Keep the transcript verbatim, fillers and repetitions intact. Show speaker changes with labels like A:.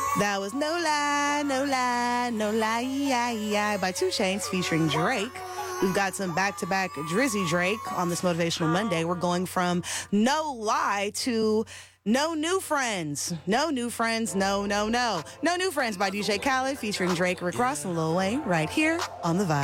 A: That was No Lie, No Lie, No Lie by two Chainz featuring Drake. We've got some back-to-back Drizzy Drake on this Motivational Monday. We're going from No Lie to No New Friends. No New Friends, no, no, no. No New Friends by D J Khaled featuring Drake, Rick Ross, and Lil Wayne right here on The Vibe.